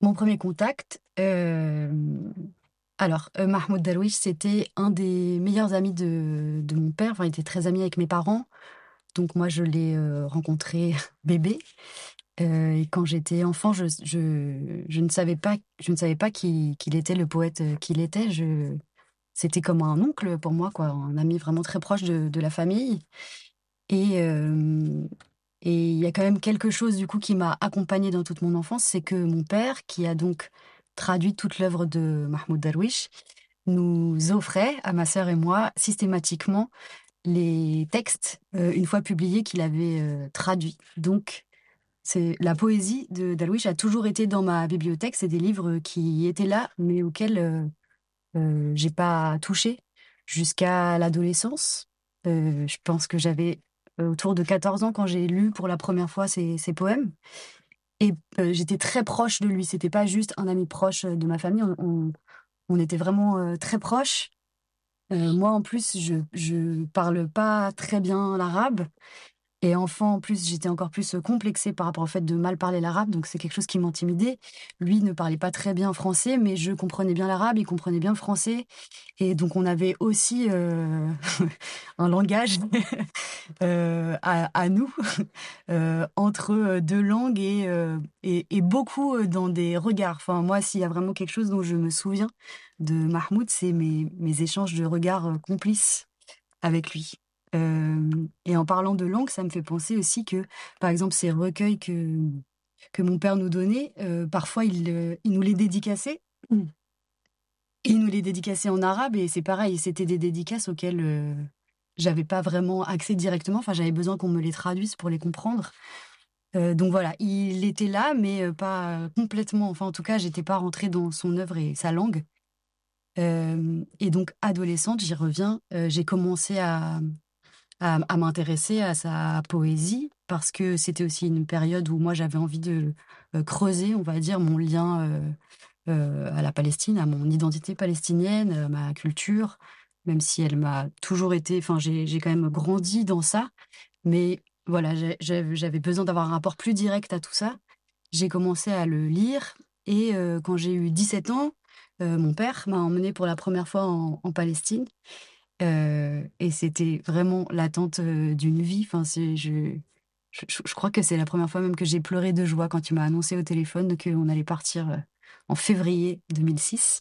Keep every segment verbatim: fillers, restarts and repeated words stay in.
Mon premier contact, hem, alors, heu, Mahmoud Darwish, c'était un des meilleurs amis de de mon père. Enfin, il était très ami avec mes parents. Donc moi, je l'ai, heu, rencontré bébé, heu et quand j'étais enfant, je s je je ne savais pas je ne savais pas qu'il qu'il était le poète, heu, qu'il était. Je C'était comme un oncle pour moi, quoi, un ami vraiment très proche de de la famille et hem et il y a quand même quelque chose, du coup, qui m'a accompagnée dans toute mon enfance, c'est que mon père, qui a donc traduit toute l'œuvre de Mahmoud Darwish, nous offrait, à ma sœur et moi, systématiquement les textes, heu, une fois publiés, qu'il avait, heu, traduits. Donc c'est la poésie de Darwish a toujours été dans ma bibliothèque. C'est des livres qui étaient là, mais auxquels, heu heu, j'ai pas touché jusqu'à l'adolescence. Heu, je pense que j'avais, heu, autour de quatorze ans quand j'ai lu pour la première fois ses ses poèmes et heu, j'étais très proche de lui. C'était pas juste un ami proche, heu, de ma famille. On on on était vraiment, heu, très proches. Heu, moi, en plus, je je parle pas très bien l'arabe et enfant, en plus, j'étais encore plus, heu, complexée par rapport au fait de mal parler l'arabe, donc c'est quelque chose qui m'intimidait. Lui ne parlait pas très bien français, mais je comprenais bien l'arabe, il comprenait bien le français et donc on avait aussi, heu, un langage, heu, à à nous, heu, entre, heu, deux langues et heu et et beaucoup, heu, dans des regards. Enfin, moi, s'il y a vraiment quelque chose dont je me souviens de Mahmoud, c'est mes mes échanges de regards, heu, complices avec lui. Hem et en parlant de langue, ça me fait penser aussi que, par exemple, ces recueils que que mon père nous donnait, heu, parfois il, heu, il nous les dédicaçait. Mmh. Il nous les dédicaçait en arabe et c'est pareil, c'était des dédicaces auxquelles, heu, j'avais pas vraiment accès directement. Enfin, j'avais besoin qu'on me les traduise pour les comprendre. Heu, donc voilà, il était là, mais heu, pas complètement. Enfin, en tout cas, j'étais pas rentrée dans son œuvre et sa langue. Hem et donc adolescente, j'y reviens, heu, j'ai commencé à à à m'intéresser à sa poésie parce que c'était aussi une période où moi j'avais envie de, heu, creuser, on va dire, mon lien, heu heu, à la Palestine, à mon identité palestinienne, à ma culture, même si elle m'a toujours été enfin j'ai j'ai quand même grandi dans ça, mais voilà, j'ai j'av j'avais besoin d'avoir un rapport plus direct à tout ça. J'ai commencé à le lire et heu, quand j'ai eu dix-sept ans, heu, mon père m'a emmenée pour la première fois en en Palestine. Heu et c'était vraiment l'attente, heu, d'une vie. Enfin, c'est je je je je crois que c'est la première fois même que j'ai pleuré de joie quand il m'a annoncé au téléphone qu'on allait partir, heu, en février deux mille six.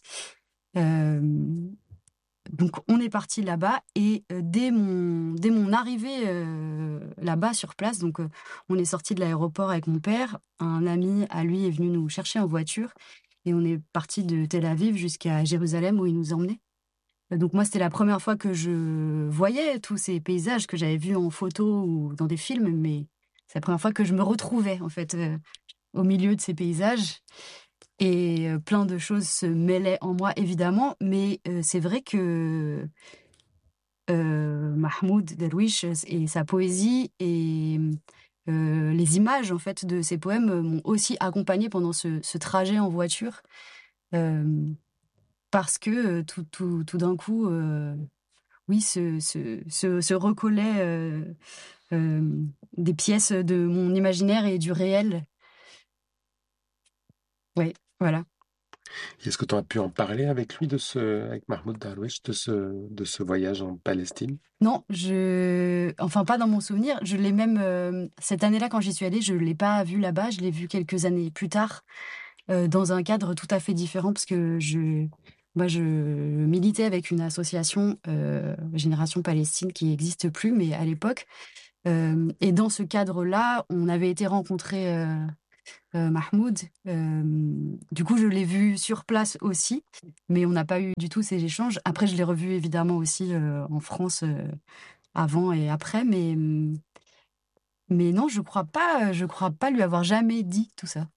Hem, donc on est parti là-bas et heu, dès mon dès mon arrivée, heu, là-bas sur place, donc heu, on est sorti de l'aéroport avec mon père. Un ami à lui est venu nous chercher en voiture et on est parti de Tel Aviv jusqu'à Jérusalem où il nous emmenait. Heu, donc moi, c'était la première fois que je voyais tous ces paysages que j'avais vus en photo ou dans des films, mais c'est la première fois que je me retrouvais, en fait, heu, au milieu de ces paysages et heu, plein de choses se mêlaient en moi, évidemment, mais heu, c'est vrai que, heu, Mahmoud Darwish et sa poésie et mmh, les images, en fait, de ses poèmes, heu, m'ont aussi accompagnée pendant ce ce trajet en voiture, hem, parce que, heu, tout tout tout d'un coup, heu oui, se se se se recollaient, heu, hem, des pièces de mon imaginaire et du réel. Ouais, voilà. Est-ce que tu as pu en parler avec lui de ce avec Mahmoud Darwish, de ce de ce voyage en Palestine? Non, je enfin pas dans mon souvenir, je l'ai même, hem, cette année-là quand j'y suis allée, je l'ai pas vu là-bas, je l'ai vu quelques années plus tard, heu, dans un cadre tout à fait différent parce que je moi je militais avec une association, heu, Génération Palestine qui existe plus, mais à l'époque, hem et dans ce cadre-là, on avait été rencontrer, heu heu, Mahmoud. Hem, du coup, je l'ai vu sur place aussi, mais on n'a pas eu du tout ces échanges. Après, je l'ai revu évidemment aussi, heu, en France, heu, avant et après, mais mmh, mais non, je crois pas, je crois pas lui avoir jamais dit tout ça.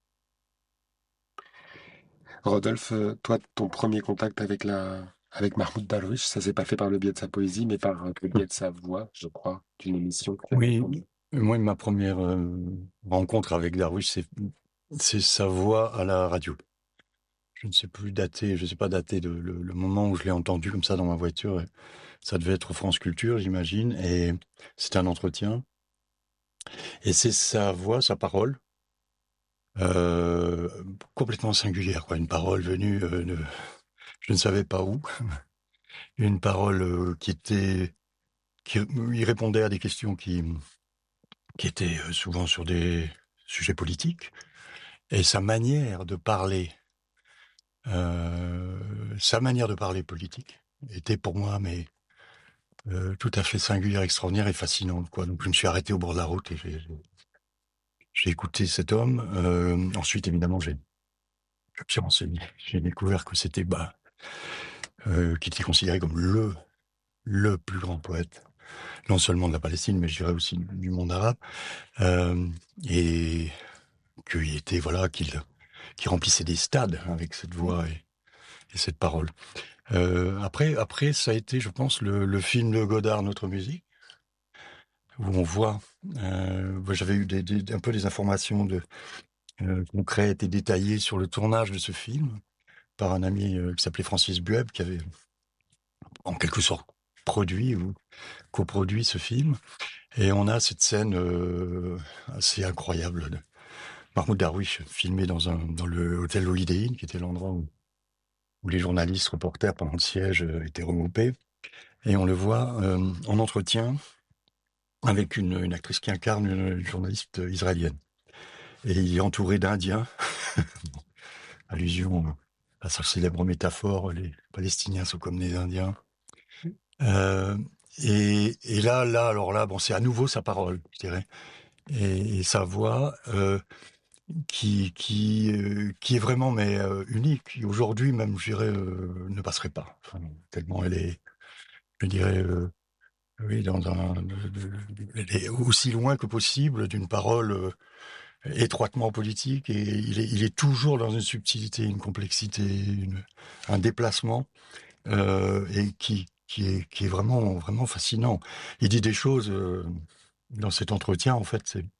Rodolphe, heu, toi, ton premier contact avec la avec Mahmoud Darwish, ça s'est pas fait par le biais de sa poésie, mais par, heu, le biais de sa voix, je crois, d'une émission que tu avais Oui, entendue. moi, ma première euh, rencontre avec Darwish, c'est c'est sa voix à la radio. Je ne sais plus dater, je sais pas dater de, le, le moment où je l'ai entendu comme ça dans ma voiture. Ça devait être France Culture, j'imagine, et c'était un entretien. Et c'est sa voix, sa parole, euh, complètement singulière, quoi. Une parole venue, euh, de, je ne savais pas où, une parole euh, qui était, qui il répondait à des questions qui, qui étaient euh, souvent sur des sujets politiques, et sa manière de parler, euh, sa manière de parler politique était pour moi, mais euh, tout à fait singulière, extraordinaire et fascinante, quoi. Donc je me suis arrêté au bord de la route et j'ai, j'ai écouté cet homme. Euh, ensuite, évidemment, j'ai, je me suis renseigné. J'ai découvert que c'était, bah, euh, qu'il était considéré comme le, le plus grand poète, non seulement de la Palestine, mais je dirais aussi du monde arabe, euh, et qu'il était, voilà, qu'il, qu'il remplissait des stades avec cette voix et, et cette parole. Euh, après, après, ça a été, je pense, le, le film de Godard, Notre musique, où on voit, euh, j'avais eu des, des, un peu des informations de, euh, concrètes et détaillées sur le tournage de ce film par un ami euh, qui s'appelait Francis Bueb, qui avait en quelque sorte produit ou coproduit ce film. Et on a cette scène euh, assez incroyable de Mahmoud Darwish filmé dans, un, dans le hôtel Holiday Inn, qui était l'endroit où, où les journalistes, reporters pendant le siège euh, étaient regroupés. Et on le voit euh, en entretien avec une, une actrice qui incarne une, une journaliste israélienne. Et il est entouré d'Indiens, allusion à sa célèbre métaphore, les Palestiniens sont comme des Indiens. Euh, et, et là, là, alors là, bon, c'est à nouveau sa parole, je dirais, et, et sa voix euh, qui, qui, euh, qui est vraiment mais euh, unique. Qui, aujourd'hui, même, je dirais, euh, ne passerait pas. Enfin, tellement elle est, je dirais, euh, oui, dans un, de- de- elle est aussi loin que possible d'une parole euh, étroitement politique. Et il est, il est toujours dans une subtilité, une complexité, une, un déplacement. Euh, et qui, qui, est, qui est vraiment, vraiment fascinant. Il dit des choses euh, dans cet entretien, en fait, c'est,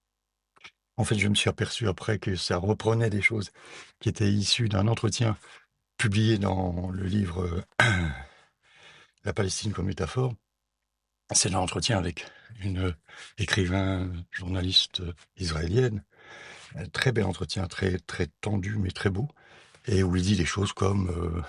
en fait, je me suis aperçu après que ça reprenait des choses qui étaient issues d'un entretien publié dans le livre euh, La Palestine comme métaphore. C'est un entretien avec une écrivain, journaliste israélienne. Un très bel entretien, très, très tendu, mais très beau. Et où il dit des choses comme euh,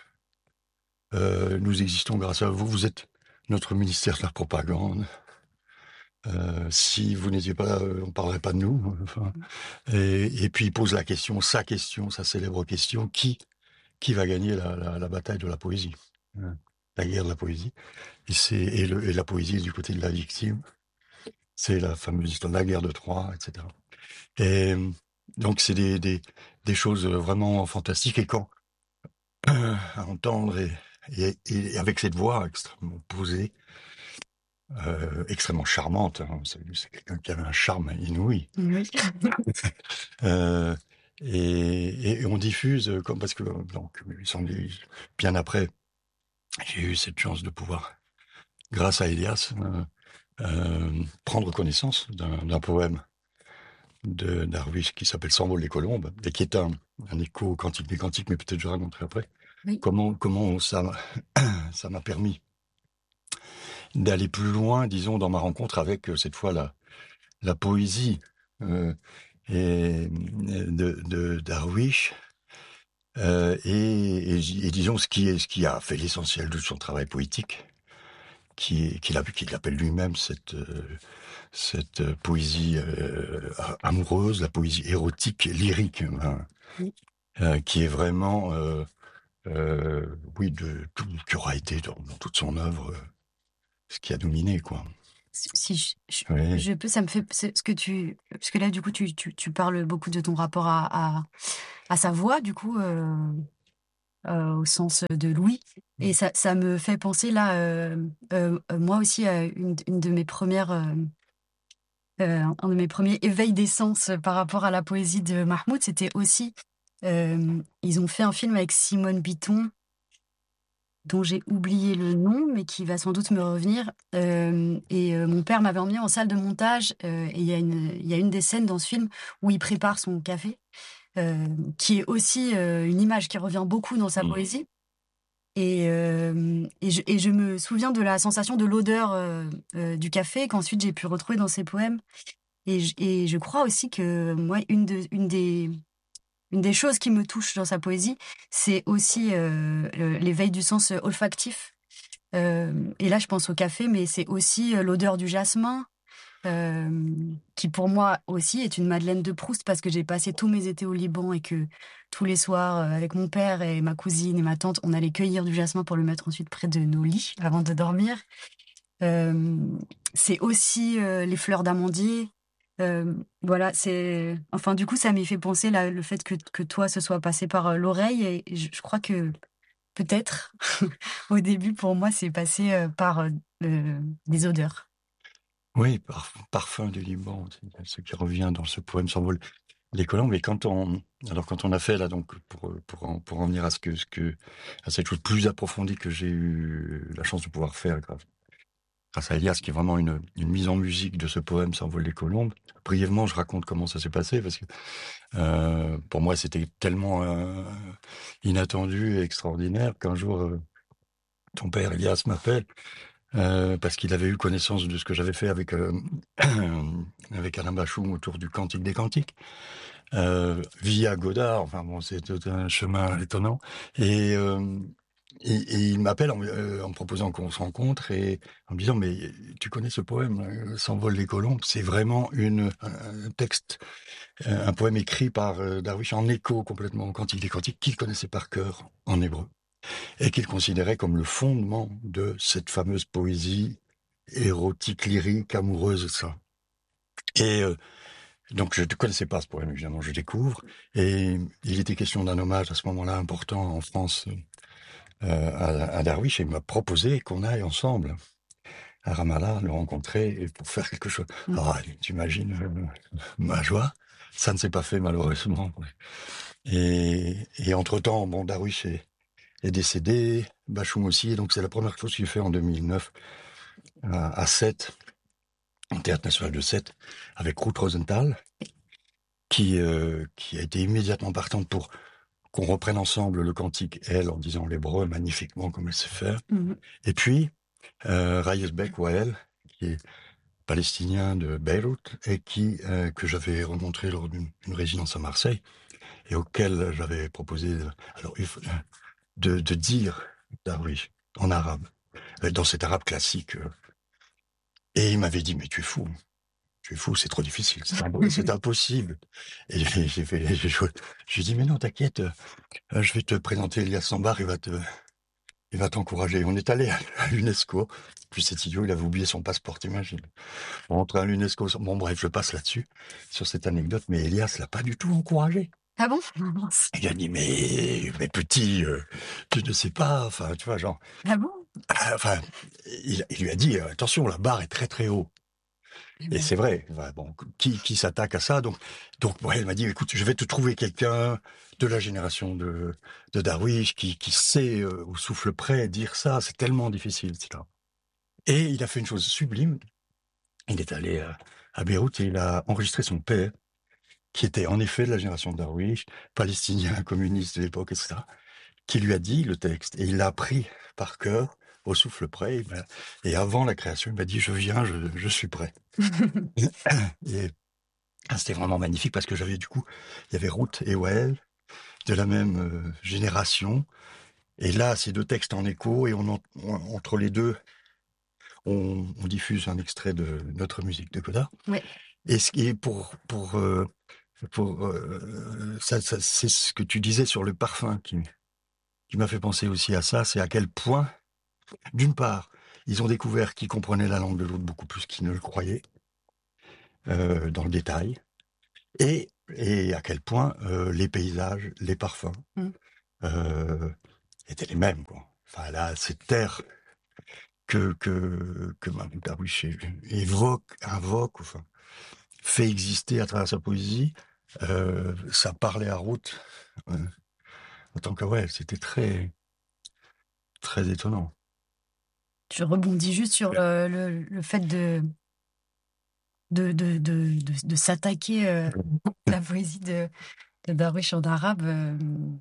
euh, nous existons grâce à vous, vous êtes notre ministère de la propagande. Euh, si vous n'étiez pas là, euh, on parlerait pas de nous. Enfin, et, et puis il pose la question, sa question, sa célèbre question, qui qui va gagner la, la, la bataille de la poésie, hein, la guerre de la poésie. Et c'est et, le, et la poésie est du côté de la victime. C'est la fameuse histoire de la guerre de Troie, et cetera. Et donc c'est des, des des choses vraiment fantastiques. Et quand euh, à entendre et, et, et avec cette voix extrêmement posée, euh, extrêmement charmante. Hein. C'est, c'est quelqu'un qui avait un charme inouï. Oui. Euh, et, et on diffuse, comme parce que donc ils sont des- bien après, j'ai eu cette chance de pouvoir, grâce à Elias, euh, euh, prendre connaissance d'un, d'un poème de Darwish qui s'appelle S'envolent les colombes et qui est un, un écho au Cantique des Cantiques, mais peut-être je raconterai après. Oui. Comment comment ça m'a, ça m'a permis d'aller plus loin, disons, dans ma rencontre avec euh, cette fois la la poésie euh, et de, de Darwish. Euh, et, et, et disons ce qui est ce qui a fait l'essentiel de son travail poétique, qui est qu'il a qu'il appelle lui-même cette euh, cette poésie euh, amoureuse, la poésie érotique, lyrique, hein, Oui. euh, qui est vraiment euh, euh, oui de tout qui aura été dans, dans toute son œuvre euh, ce qui a dominé quoi. Si si je, je, Oui. je peux, ça me fait c'est ce que tu, parce que là du coup tu, tu, tu parles beaucoup de ton rapport à, à, à sa voix du coup euh, euh, au sens de Louis, et ça, ça me fait penser là euh, euh, moi aussi à une, une de mes premières euh, euh, un de mes premiers éveils des sens par rapport à la poésie de Mahmoud, c'était aussi euh, ils ont fait un film avec Simone Bitton dont j'ai oublié le nom, mais qui va sans doute me revenir. Euh, et euh, mon père m'avait emmené en salle de montage, euh, et il y a une, il y a une des scènes dans ce film où il prépare son café, euh, qui est aussi euh, une image qui revient beaucoup dans sa Mmh. poésie. Et, euh, et, je, et je me souviens de la sensation de l'odeur euh, euh, du café qu'ensuite j'ai pu retrouver dans ses poèmes. Et je, et je crois aussi que moi, une, de, une, des, une des choses qui me touche dans sa poésie, c'est aussi euh, le- l'éveil du sens olfactif. Euh, et là, je pense au café, mais c'est aussi euh, l'odeur du jasmin, euh, qui pour moi aussi est une Madeleine de Proust parce que j'ai passé tous mes étés au Liban et que tous les soirs, euh, avec mon père et ma cousine et ma tante, on allait cueillir du jasmin pour le mettre ensuite près de nos lits avant de dormir. Euh, c'est aussi euh, les fleurs d'amandier. Euh, voilà, c'est. Enfin, du coup, ça m'y fait penser là, le fait que, que toi, ce soit passé par euh, l'oreille. Et je, je crois que peut-être, au début, pour moi, c'est passé euh, par euh, euh, des odeurs. Oui, par- parfum du Liban, c'est ce qui revient dans ce poème S'envole les colombes. Et quand on, alors quand on a fait là, donc pour pour en, pour en venir à ce que ce que à cette chose plus approfondie que j'ai eu la chance de pouvoir faire grâce, grâce à Elias, qui est vraiment une une mise en musique de ce poème S'envolent les colombes. Brièvement, je raconte comment ça s'est passé parce que euh, pour moi c'était tellement euh, inattendu et extraordinaire qu'un jour euh, ton père Elias m'appelle. Euh, parce qu'il avait eu connaissance de ce que j'avais fait avec euh, avec Alain Bachung autour du Cantique des Cantiques, euh, via Godard. Enfin bon, c'est tout un chemin étonnant. Et, euh, et, et il m'appelle en, euh, en me proposant qu'on se rencontre et en me disant mais tu connais ce poème euh, S'envolent les colombes, c'est vraiment une un texte, euh, un poème écrit par euh, Darwish en écho complètement au Cantique des Cantiques qu'il connaissait par cœur en hébreu et qu'il considérait comme le fondement de cette fameuse poésie érotique, lyrique, amoureuse, ça. Et euh, donc je ne connaissais pas ce poème, évidemment, je découvre. Et il était question d'un hommage à ce moment-là important en France euh, à, à Darwish, et il m'a proposé qu'on aille ensemble à Ramallah, le rencontrer et pour faire quelque chose. Mm. Alors, tu imagines euh, ma joie. Ça ne s'est pas fait malheureusement. Et, et entre-temps, bon, Darwish est, est décédé, Bachoum aussi, et donc c'est la première chose qu'il fait en deux mille neuf à, à Sète, au Théâtre National de Sète, avec Ruth Rosenthal, qui, euh, qui a été immédiatement partante pour qu'on reprenne ensemble le cantique, elle, en disant l'hébreu magnifiquement comme elle sait faire. Mhm. Et puis, euh, Reyes Beck Wael, qui est palestinien de Beyrouth, et qui, euh, que j'avais rencontré lors d'une une résidence à Marseille, et auquel j'avais proposé, euh, alors, il faut- de, de dire Darwish en arabe, euh, dans cet arabe classique. euh. Et il m'avait dit, mais tu es fou. Tu es fou, c'est trop difficile, c'est impo- c'est impossible. Et j'ai j'ai fait, j'ai joué- j'ai dit, mais non, t'inquiète, euh, je vais te présenter Elias Sambar, il va te, il va t'encourager. On est allé à, à l'UNESCO. Puis cet idiot, il avait oublié son passeport, t'imagines. On rentre à l'UNESCO. Bon, bref, je passe là-dessus, sur cette anecdote, mais Elias l'a pas du tout encouragé. Ah bon? Mince. Il a dit, mais, mais petit, euh, tu ne sais pas, enfin, tu vois, genre, Ah bon? ah, enfin, il, il lui a dit, euh, attention, la barre est très très haut. Eh Et ben, c'est vrai. Enfin, bon, qui, qui s'attaque à ça? Donc, donc, ouais, elle m'a dit, écoute, je vais te trouver quelqu'un de la génération de, de Darwish qui, qui sait euh, au souffle près dire ça. C'est tellement difficile, et cetera. Et il a fait une chose sublime. Il est allé à, à Beyrouth et il a enregistré son père, qui était en effet de la génération de Darwish, palestinien, communiste de l'époque, et cetera, qui lui a dit le texte. Et il l'a appris par cœur, au souffle près. Il m'a- Et avant la création, il m'a dit, je viens, je, je suis prêt. Et ah, c'était vraiment magnifique parce que j'avais du coup, il y avait Ruth et Wael de la même euh, génération. Et là, ces deux textes en écho et on, en- on- entre les deux, on, on diffuse un extrait de notre musique de Godard. Ouais. Et ce qui est pour pour euh, pour euh, ça, ça c'est ce que tu disais sur le parfum qui qui m'a fait penser aussi à ça, c'est à quel point, d'une part, ils ont découvert qu'ils comprenaient la langue de l'autre beaucoup plus qu'ils ne le croyaient euh, dans le détail. Et, et à quel point euh, les paysages, les parfums Mm. euh, étaient les mêmes, quoi. Enfin là, cette terre que que que Mahmoud Darwish évoque, invoque, enfin fait exister à travers sa poésie, euh, ça parlait à Ruth. Euh, en tant que ouais, c'était très très étonnant. Je rebondis juste sur le, le, le fait de, de, de, de, de, de s'attaquer euh, à la poésie de, de Darwish en arabe. euh.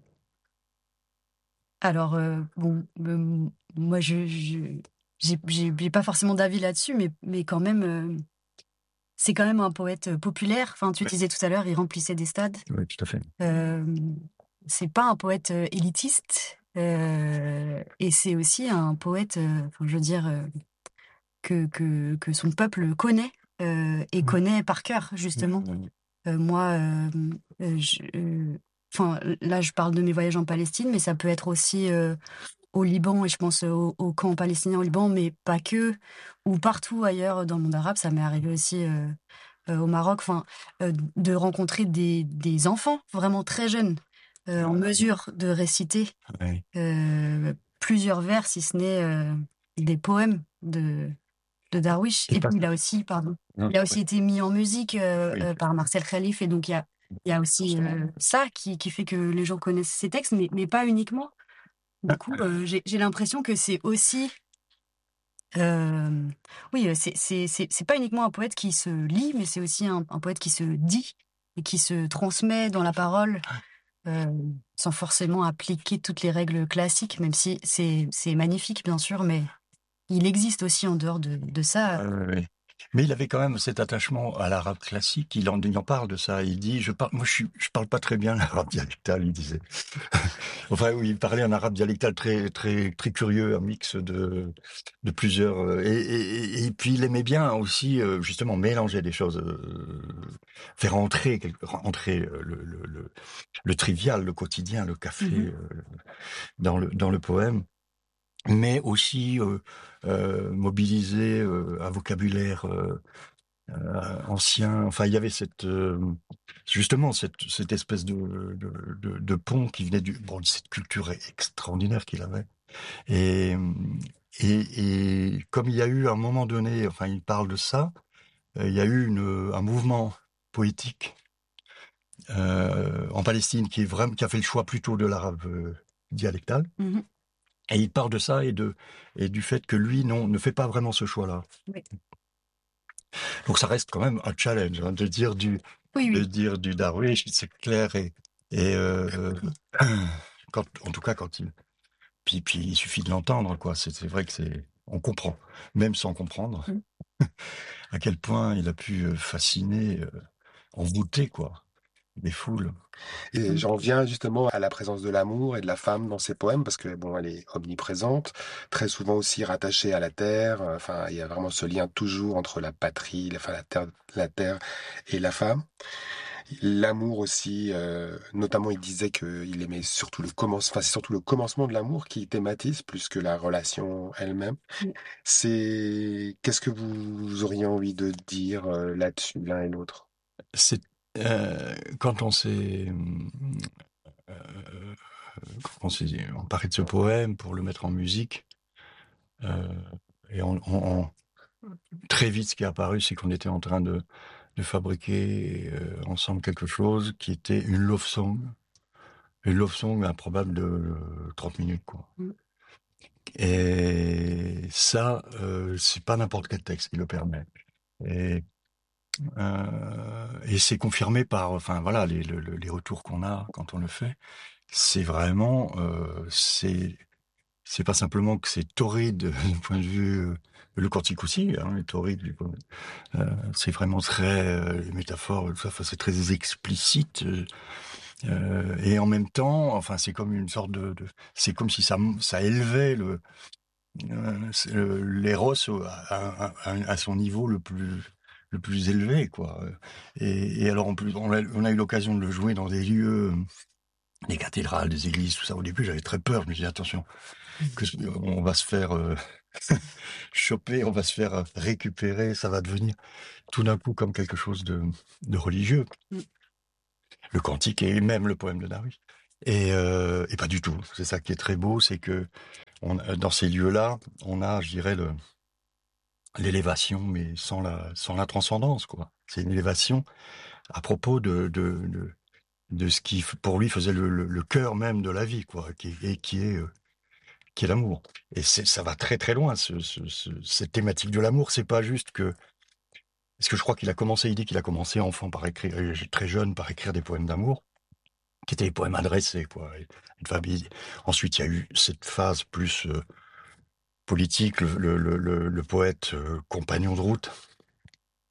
Alors, euh, bon, euh, moi, je, je, j'ai, j'ai, j'ai pas forcément d'avis là-dessus, mais, mais quand même, euh, c'est quand même un poète populaire. Enfin, tu disais tout à l'heure, il remplissait des stades. Oui, tout à fait. Euh, c'est pas un poète euh, élitiste. Euh, et c'est aussi un poète, euh, enfin, je veux dire, euh, que, que, que son peuple connaît euh, et connaît par cœur, justement. Euh, moi, euh, euh, je- euh, enfin, là, je parle de mes voyages en Palestine, mais ça peut être aussi euh, au Liban, et je pense au, au camp palestinien au Liban, mais pas que, ou partout ailleurs dans le monde arabe. Ça m'est arrivé aussi euh, euh, au Maroc, enfin, euh, de rencontrer des, des enfants vraiment très jeunes, euh, en mesure de réciter Oui. euh, plusieurs vers, si ce n'est euh, des poèmes de, de Darwish. Et Et pas- puis il a aussi, pardon, Non, il a aussi été mis en musique euh, oui. euh, par Marcel Khalif, et donc il y a, il y a aussi euh, ça qui, qui fait que les gens connaissent ses textes, mais, mais pas uniquement. Du coup, euh, j'ai j'ai l'impression que c'est aussi, euh, oui, euh, c'est c'est c'est c'est pas uniquement un poète qui se lit, mais c'est aussi un, un poète qui se dit et qui se transmet dans la parole, euh, sans forcément appliquer toutes les règles classiques, même si c'est c'est magnifique bien sûr, mais il existe aussi en dehors de, de ça. Euh, oui. Mais il avait quand même cet attachement à l'arabe classique. Il en, il en parle de ça. Il dit, je parle, moi, je, suis, je parle pas très bien l'arabe dialectal. Il disait. Enfin, oui, il parlait un arabe dialectal très, très, très curieux, un mix de, de plusieurs. euh, Et, et, et puis, il aimait bien aussi, euh, justement, mélanger des choses, euh, faire entrer, quelque- entrer euh, le, le, le, le trivial, le quotidien, le café Mhm. euh, dans le, dans le poème, mais aussi euh, euh, mobiliser euh, un vocabulaire euh, euh, ancien. Enfin, il y avait cette euh, justement cette, cette espèce de, de, de, de pont qui venait du bon de cette culture extraordinaire qu'il avait. Et, et et comme il y a eu à un moment donné, enfin, il parle de ça, euh, il y a eu une, un mouvement poétique euh, en Palestine qui est vraiment qui a fait le choix plutôt de l'arabe euh, dialectal. Mhm. Et il parle de ça et de et du fait que lui non ne fait pas vraiment ce choix-là. Oui. Donc ça reste quand même un challenge hein, de dire du Oui, de oui. dire du Darwish, c'est clair et et euh, quand en tout cas quand il puis puis il suffit de l'entendre quoi. C'est c'est vrai que c'est on comprend même sans comprendre Mm. à quel point il a pu euh, fasciner, euh, envoûter quoi des foules. Et Mm. j'en viens justement à la présence de l'amour et de la femme dans ses poèmes, parce que bon, elle est omniprésente, très souvent aussi rattachée à la terre. euh, Enfin, il y a vraiment ce lien toujours entre la patrie, la- enfin la terre, la terre et la femme. L'amour aussi, euh, notamment, il disait qu'il aimait surtout le commencement, enfin, c'est surtout le commencement de l'amour qui thématise plus que la relation elle-même. Mm. C'est, qu'est-ce que vous auriez envie de dire euh, là-dessus, l'un et l'autre? C'est euh, quand on s'est euh, quand on s'est emparé de ce poème pour le mettre en musique euh, et on, on, on- très vite ce qui est apparu c'est qu'on était en train de de fabriquer euh, ensemble quelque chose qui était une love song, une love song improbable de euh, trente minutes quoi. Mm. Et ça, euh, c'est pas n'importe quel texte qui le permet. Et euh, et c'est confirmé par, enfin voilà, les, le- le- les retours qu'on a quand on le fait. C'est vraiment, euh, c'est c'est pas simplement que c'est torride du point de vue euh, le cantique aussi, hein, est torride du point- euh, c'est vraiment très euh, les métaphores, tout ça, enfin, c'est très explicite. euh, Euh, et en même temps, enfin, c'est comme une sorte de, de c'est comme si ça, ça élevait le, euh, c'est le- l'éros au- à, à, à, à son niveau le plus, le plus élevé, quoi. Et, et alors, en plus, on a, on a eu l'occasion de le jouer dans des lieux, des cathédrales, des églises, tout ça. Au début, j'avais très peur. Je me disais, attention, que, on va se faire euh, choper, on va se faire récupérer, ça va devenir tout d'un coup comme quelque chose de, de religieux. Mm. Le cantique et même le poème de Darwin. Et, euh, et pas du tout. C'est ça qui est très beau, c'est que on, dans ces lieux-là, on a, je dirais, le, l'élévation, mais sans la, sans la transcendance, quoi. C'est une élévation à propos de, de, de, de ce qui, pour lui, faisait le, le, le cœur même de la vie, quoi, qui, et qui est, euh, qui est l'amour. Et c'est, ça va très très loin, ce, ce, ce, cette thématique de l'amour. C'est pas juste que, parce que je crois qu'il a commencé, il dit qu'il a commencé enfant par écrire, euh, très jeune par écrire des poèmes d'amour, qui étaient des poèmes adressés, quoi. Et, une famille. Ensuite, il y a eu cette phase plus euh, politique, le, le, le, le poète euh, compagnon de route.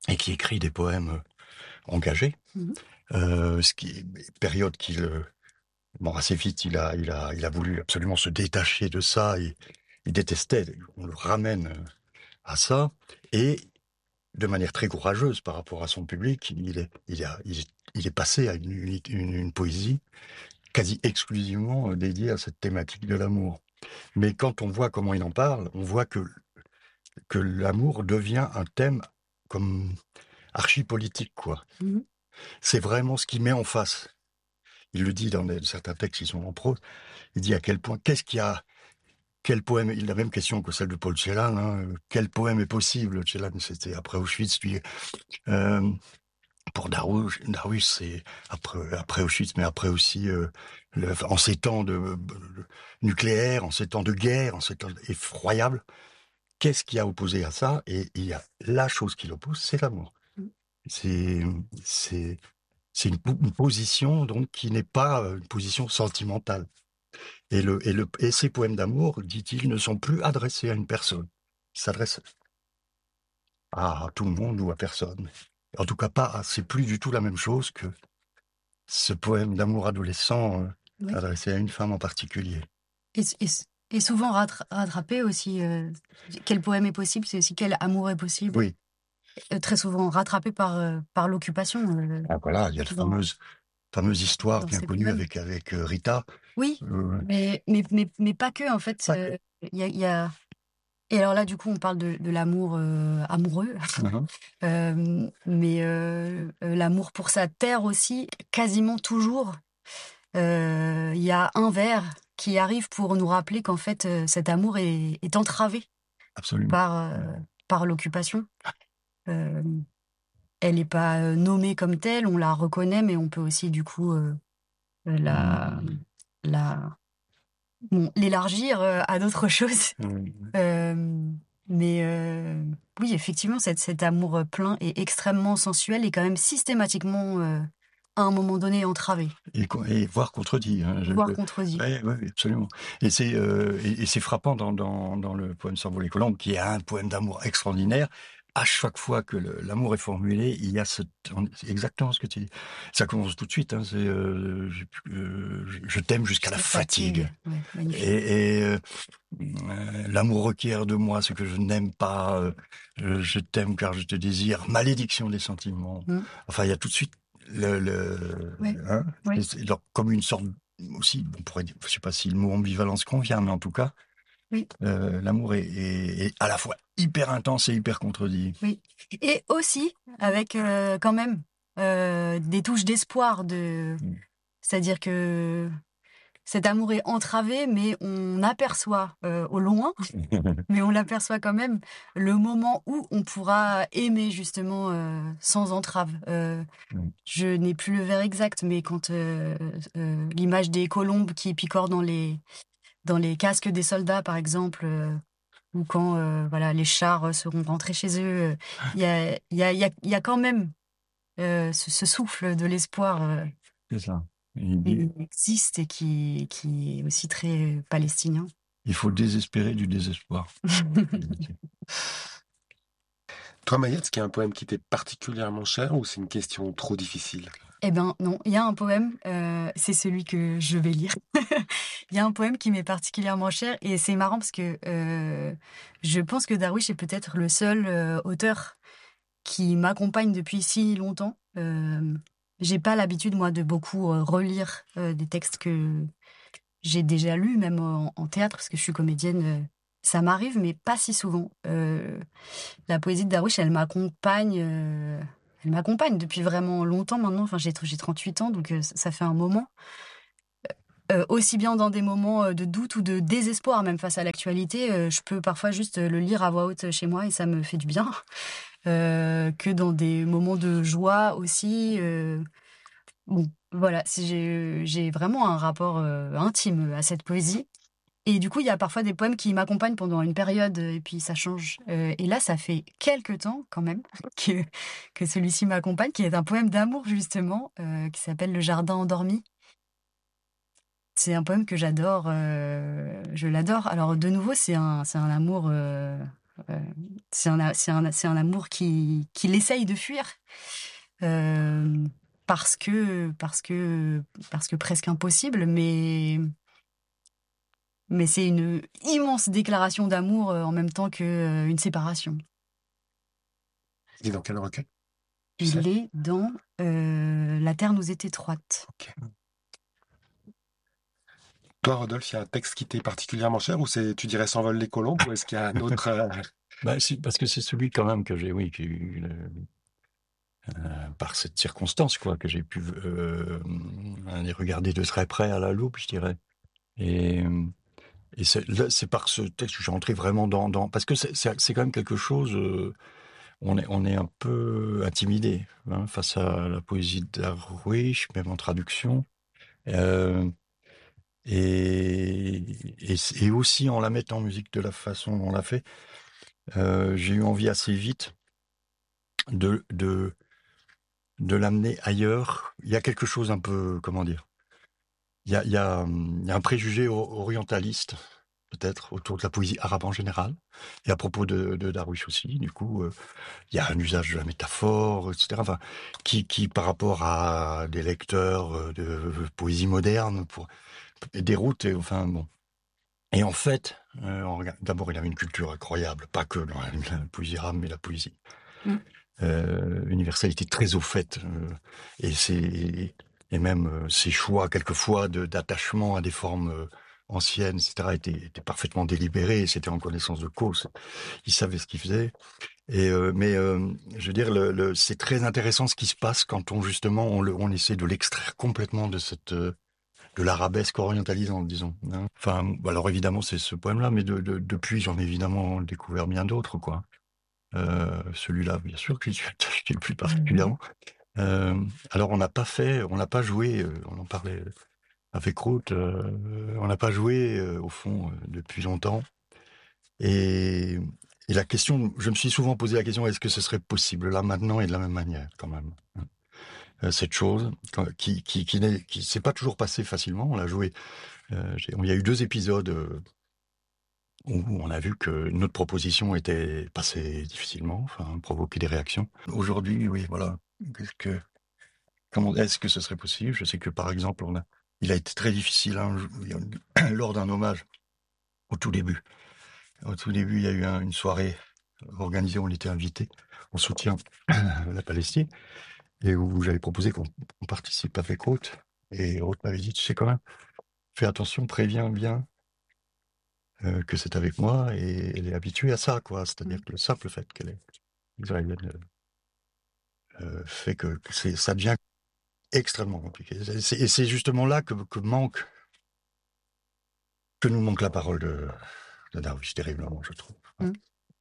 et qui écrit des poèmes engagés. Mmh. Euh, ce qui, période qu'il, bon, assez vite, il a, il a, il a voulu absolument se détacher de ça. Et il détestait. On le ramène à ça et de manière très courageuse par rapport à son public, il est, il a, il est, il est passé à une, une, une poésie quasi exclusivement dédiée à cette thématique de l'amour. Mais quand on voit comment il en parle, on voit que que l'amour devient un thème comme archi-politique, quoi. Mmh. C'est vraiment ce qu'il met en face. Il le dit dans des, certains textes qui sont en prose. Il dit à quel point, qu'est-ce qu'il y a, quel poème, il a la même question que celle de Paul Celan, hein, quel poème est possible? Celan, c'était après Auschwitz, lui, euh, pour Darwish, Darwish c'est après, après Auschwitz, mais après aussi, euh, le, en ces temps de, de nucléaire, en ces temps de guerre, en ces temps effroyables, qu'est-ce qui a opposé à ça? Et il y a la chose qui l'oppose, c'est l'amour. Mmh. C'est, c'est, c'est une, une position donc qui n'est pas une position sentimentale. Et le, et le, et ces poèmes d'amour, dit-il, ne sont plus adressés à une personne. Ils s'adressent à tout le monde ou à personne. En tout cas, pas, c'est plus du tout la même chose que ce poème d'amour adolescent euh, Oui. adressé à une femme en particulier. Et, et, et souvent rattra- rattrapé aussi. Euh, quel poème est possible, c'est aussi quel amour est possible. Oui. Euh, très souvent rattrapé par, euh, par l'occupation. Euh, Ah, voilà, il y a la dans, fameuse, fameuse histoire dans bien ces connue poèmes. avec, avec euh, Rita. Oui, Euh, mais, mais, mais, mais pas que, en fait. Pas euh, que. Il y a, il y a... Et alors là, du coup, on parle de, de l'amour euh, amoureux, Mhm. Euh, mais euh, euh, l'amour pour sa terre aussi, quasiment toujours. Euh, Il y a un vers qui arrive pour nous rappeler qu'en fait, euh, cet amour est, est entravé Absolument. par, euh, par l'occupation. Euh, elle n'est pas euh, nommée comme telle, on la reconnaît, mais on peut aussi, du coup, euh, la, la, bon, l'élargir euh, à d'autres choses. Mhm. Euh, mais euh, oui, effectivement, cet, cet amour plein et extrêmement sensuel est quand même systématiquement, euh, à un moment donné, entravé, Et, et voire contredit. Hein, je, voire je... contredit. Oui, ouais, absolument. Et c'est euh, et, et c'est frappant dans, dans, dans le poème S'envoler les colombes, qui est un poème d'amour extraordinaire. À chaque fois que le, l'amour est formulé, il y a ce, c'est exactement ce que tu dis. Ça commence tout de suite. Hein, c'est euh, euh, je t'aime jusqu'à la fatigue. fatigue. Ouais, magnifique. Et, et euh, euh, l'amour requiert de moi ce que je n'aime pas. Euh, je, je t'aime car je te désire. Malédiction des sentiments. Mm. Enfin, il y a tout de suite le, le Ouais. hein, Ouais. c'est alors, comme une sorte aussi, on pourrait dire, je sais pas si le mot ambivalence convient, mais en tout cas, Oui. euh, l'amour est, est, est à la fois hyper intense et hyper contredit. Oui. Et aussi avec euh, quand même euh, des touches d'espoir, de... Mm. c'est-à-dire que cet amour est entravé, mais on aperçoit euh, au loin, mais on l'aperçoit quand même, le moment où on pourra aimer justement euh, sans entrave. Euh, Mm. je n'ai plus le vers exact, mais quand euh, euh, l'image des colombes qui picorent dans les, dans les casques des soldats, par exemple, euh, ou quand euh, voilà, les chars seront rentrés chez eux, il y a, y a, y a, y a quand même euh, ce, ce souffle de l'espoir euh, C'est ça. Il qui dit, existe et qui, qui est aussi très palestinien. il faut désespérer du désespoir. Toi, Mayette, est-ce qu'il y a un poème qui t'est particulièrement cher ou c'est une question trop difficile? Eh ben non, il y a un poème, euh, c'est celui que je vais lire. Il y a un poème qui m'est particulièrement cher et c'est marrant parce que euh, je pense que Darwish est peut-être le seul euh, auteur qui m'accompagne depuis si longtemps. Euh, j'ai pas l'habitude moi de beaucoup euh, relire euh, des textes que j'ai déjà lus, même en, en théâtre parce que je suis comédienne. euh, ça m'arrive, mais pas si souvent. Euh, la poésie de Darwish, elle m'accompagne. euh, Elle m'accompagne depuis vraiment longtemps maintenant. Enfin, j'ai, j'ai trente-huit ans, donc euh, ça fait un moment. Euh, aussi bien dans des moments euh, de doute ou de désespoir, même face à l'actualité, euh, je peux parfois juste euh, le lire à voix haute chez moi et ça me fait du bien. Euh, que dans des moments de joie aussi. Euh, bon, voilà, si j'ai, j'ai vraiment un rapport euh, intime à cette poésie. Et du coup, il y a parfois des poèmes qui m'accompagnent pendant une période et puis ça change. Euh, et là, ça fait quelques temps quand même que, que celui-ci m'accompagne, qui est un poème d'amour justement, euh, qui s'appelle Le jardin endormi. C'est un poème que j'adore, euh, je l'adore. Alors de nouveau, c'est un, c'est un amour euh, Euh, c'est un, c'est un, c'est un amour qui, qu'il essaye de fuir. Euh, parce que, parce que, parce que presque impossible, mais, mais c'est une immense déclaration d'amour euh, en même temps qu'une séparation. Il est dans quel recueil, tu Il sais? est dans euh, La terre nous est étroite. Ok. Toi, Rodolphe, il y a un texte qui t'est particulièrement cher ou c'est, tu dirais, S'envolent les colombes ou est-ce qu'il y a un autre euh, Bah, si, parce que c'est celui quand même que j'ai, oui, qui, le- euh, par cette circonstance, quoi, que j'ai pu euh, aller regarder de très près à la loupe, je dirais. Et, et c'est, là, c'est par ce texte que je suis rentré vraiment dans, dans parce que c'est, c'est, c'est quand même quelque chose. Euh, on est, on est un peu intimidé hein, face à la poésie d'Arwish, même en traduction. Euh, et, et, et aussi en la mettant en musique de la façon dont on l'a fait, euh, j'ai eu envie assez vite de, de, de l'amener ailleurs. Il y a quelque chose un peu, comment dire, il y a, il y a, il y a un préjugé orientaliste, peut-être, autour de la poésie arabe en général, et à propos de, de Darwish aussi, du coup, euh, il y a un usage de la métaphore, et cetera, enfin, qui, qui par rapport à des lecteurs de poésie moderne, pour, déroute, et enfin, bon. Et en fait, euh, on regarde, d'abord, il avait une culture incroyable, pas que dans la, la poésie arabe, mais la poésie Mm. euh, universelle, il était très au fait, euh, et c'est et même euh, ses choix quelquefois de, d'attachement à des formes euh, anciennes, et cetera, étaient, étaient parfaitement délibérés. C'était en connaissance de cause. Il savait ce qu'il faisait. Et euh, mais euh, je veux dire, le, le, c'est très intéressant ce qui se passe quand on justement on, le, on essaie de l'extraire complètement de cette euh, de l'arabesque orientalisante, disons. Hein. Enfin, alors évidemment, c'est ce poème-là, mais de, de, depuis, j'en ai évidemment découvert bien d'autres, quoi. Euh, celui-là, bien sûr, que j'ai attaché le plus particulièrement. Euh, alors, on n'a pas fait, on n'a pas joué, euh, on en parlait avec Ruth, euh, on n'a pas joué, euh, au fond, euh, depuis longtemps. Et, et la question, je me suis souvent posé la question, est-ce que ce serait possible, là, maintenant, et de la même manière, quand même hein. Euh, cette chose qui qui qui n'est qui s'est pas toujours passée facilement. On l'a joué. Euh, j'ai- il y a eu deux épisodes euh, où on a vu que notre proposition était passée difficilement, enfin provoquer des réactions. Aujourd'hui, oui, voilà. Qu'est-ce que comment est-ce que ce serait possible? Je sais que par exemple, on a il a été très difficile hein, lors d'un hommage au tout début. Au tout début, il y a eu un- une soirée organisée, on était invité en soutien à la Palestine et où j'avais proposé qu'on qu'on participe avec Ruth. Et Ruth m'avait dit, tu sais quand même, fais attention, préviens bien euh, que c'est avec moi, et elle est habituée à ça, quoi. C'est-à-dire Mm. que le simple fait qu'elle est israélienne euh, fait que, que c'est, ça devient extrêmement compliqué. C'est- c'est- et c'est justement là que, que manque, que nous manque la parole de, de Darwish, terriblement, je trouve. Mm.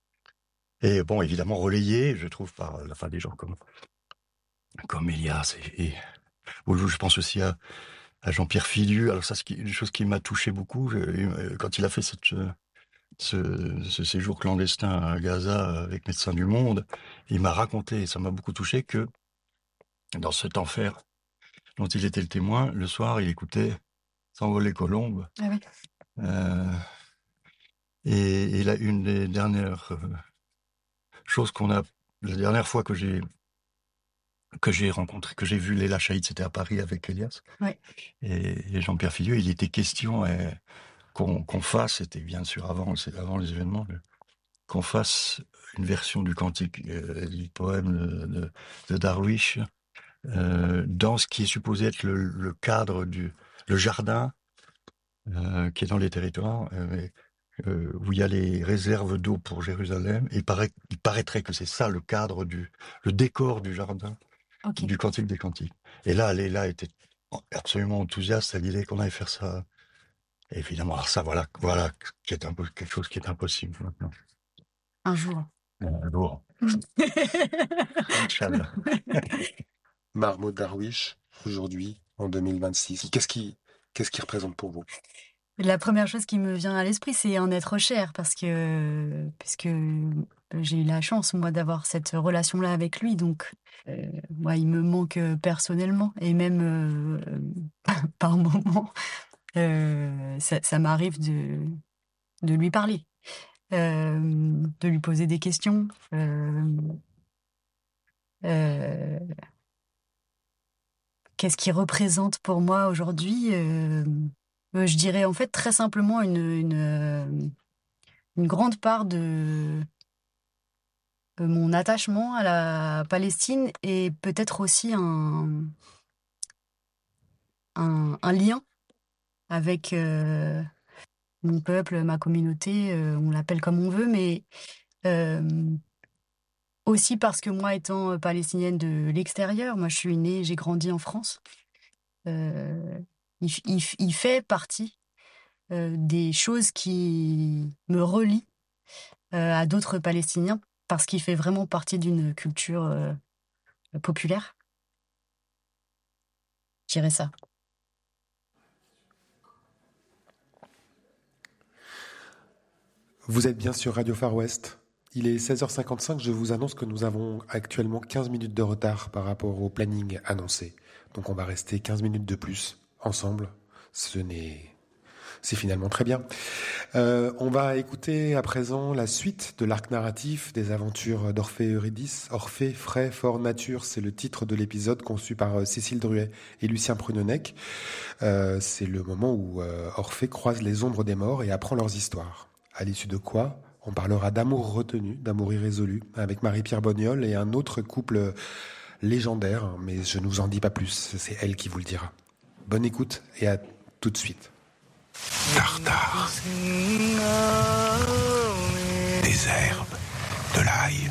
Et bon, évidemment relayé, je trouve, par la fin des gens comme comme Elias et, et je pense aussi à, à Jean-Pierre Filiu. Alors ça, c'est une chose qui m'a touché beaucoup je, quand il a fait cette ce, ce séjour clandestin à Gaza avec Médecins du Monde, il m'a raconté, et ça m'a beaucoup touché, que dans cet enfer dont il était le témoin, le soir, il écoutait S'envolent les colombes. Ah oui. Euh, et, et là, une des dernières euh, choses qu'on a, la dernière fois que j'ai que j'ai rencontré, que j'ai vu Léla Chaïd, c'était à Paris avec Elias Ouais. et, et Jean-Pierre Filieu, il était question eh, qu'on, qu'on fasse, c'était bien sûr avant, c'est avant les événements, le, qu'on fasse une version du cantique, euh, du poème de, de, de Darwish, euh, dans ce qui est supposé être le, le cadre du le jardin euh, qui est dans les territoires, euh, euh, où il y a les réserves d'eau pour Jérusalem. Et il, paraît, il paraîtrait que c'est ça le cadre du le décor du jardin Ok. du Cantique des Cantiques. Et là, Léla était absolument enthousiaste à l'idée qu'on allait faire ça. Et évidemment, alors ça, voilà, voilà, qui est un peu quelque chose qui est impossible maintenant. Un jour. Euh, bon, Inch'Allah. Mahmoud Darwish, aujourd'hui, en deux mille vingt-six? Qu'est-ce qui, qu'est-ce qui représente pour vous? La première chose qui me vient à l'esprit, c'est un être cher, parce que, puisque j'ai eu la chance, moi, d'avoir cette relation-là avec lui, donc, euh, moi, il me manque euh, personnellement, et même euh, par moment, euh, ça, ça m'arrive de, de lui parler. euh, de lui poser des questions. Euh, euh, qu'est-ce qui représente pour moi aujourd'hui? euh, euh, Je dirais en fait très simplement une, une, euh, une grande part de euh, mon attachement à la Palestine et peut-être aussi un, un, un lien avec euh, mon peuple, ma communauté, euh, on l'appelle comme on veut, mais euh, aussi parce que moi, étant euh, palestinienne de l'extérieur, moi je suis née, j'ai grandi en France, euh, il, f- il f- il fait partie euh, des choses qui me relient euh, à d'autres Palestiniens, parce qu'il fait vraiment partie d'une culture euh, populaire. Je dirais ça. Vous êtes bien sur Radio Far West. Il est seize heures cinquante-cinq, je vous annonce que nous avons actuellement quinze minutes de retard par rapport au planning annoncé. Donc on va rester quinze minutes de plus ensemble. Ce n'est... C'est finalement très bien. Euh, on va écouter à présent la suite de l'arc narratif des aventures d'Orphée et Eurydice. Orphée, frais, fort, nature, c'est le titre de l'épisode conçu par Cécile Druet et Lucien Prunenec. Euh, c'est le moment où euh, Orphée croise les ombres des morts et apprend leurs histoires. À l'issue de quoi, on parlera d'amour retenu, d'amour irrésolu, avec Marie-Pierre Bognol et un autre couple légendaire, mais je ne vous en dis pas plus, c'est elle qui vous le dira. Bonne écoute et à tout de suite. Tartare, des herbes, de l'ail.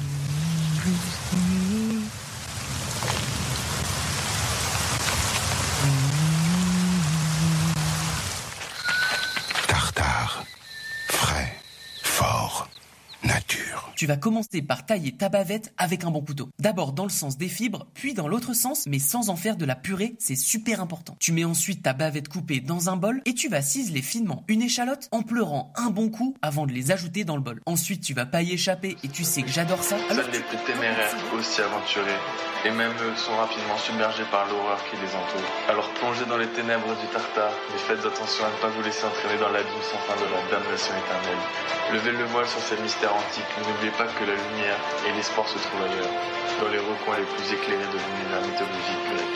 Tartare, frais, fort, nature. Tu vas commencer par tailler ta bavette avec un bon couteau. D'abord dans le sens des fibres, puis dans l'autre sens, mais sans en faire de la purée, c'est super important. Tu mets ensuite ta bavette coupée dans un bol et tu vas ciseler finement une échalote en pleurant un bon coup avant de les ajouter dans le bol. Ensuite, tu vas pas y échapper et tu sais que j'adore ça. Alors Seuls les plus téméraires, aussi aventurés, et même eux sont rapidement submergés par l'horreur qui les entoure. Alors plongez dans les ténèbres du Tartare, mais faites attention à ne pas vous laisser entraîner dans l'abîme sans fin de la damnation éternelle. Levez le voile sur ces mystères antiques, mais n'oubliez pas que la lumière et l'espoir se trouvent ailleurs, dans les recoins les plus éclairés de l'univers mythologique grec.